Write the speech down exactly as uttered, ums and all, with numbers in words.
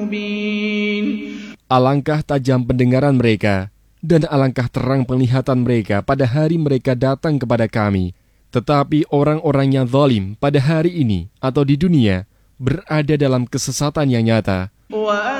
Alangkah tajam pendengaran mereka, dan alangkah terang penglihatan mereka pada hari mereka datang kepada kami. Tetapi orang-orang yang zalim pada hari ini atau di dunia berada dalam kesesatan yang nyata.